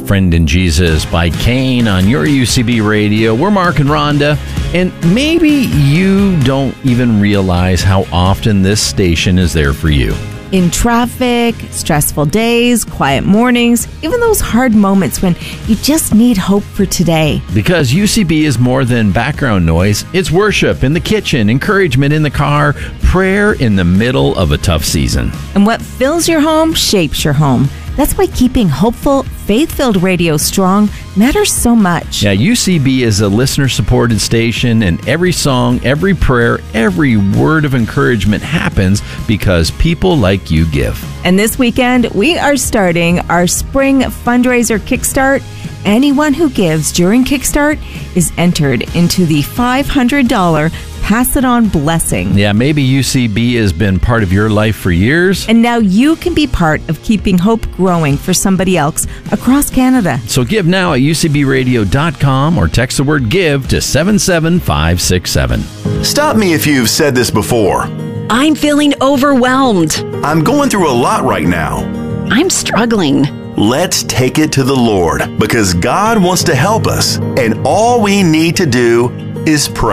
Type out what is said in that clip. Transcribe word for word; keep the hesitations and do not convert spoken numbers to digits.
Friend in Jesus by Kane on your U C B radio. We're Mark and Rhonda, and maybe you don't even realize how often this station is there for you. In traffic, stressful days, quiet mornings, even those hard moments when you just need hope for today. Because U C B is more than background noise. It's worship in the kitchen, encouragement in the car, prayer in the middle of a tough season. And what fills your home shapes your home. That's why keeping hopeful, faith-filled radio strong matters so much. Yeah, U C B is a listener-supported station, and every song, every prayer, every word of encouragement happens because people like you give. And this weekend, we are starting our spring fundraiser Kickstart. Anyone who gives during Kickstart is entered into the five hundred dollars Pass It On blessing. Yeah, maybe U C B has been part of your life for years. And now you can be part of keeping hope growing for somebody else across Canada. So give now at U C B radio dot com or text the word GIVE to seven seven five six seven. Stop me if you've said this before. I'm feeling overwhelmed. I'm going through a lot right now. I'm struggling. Let's take it to the Lord, because God wants to help us, and all we need to do is pray.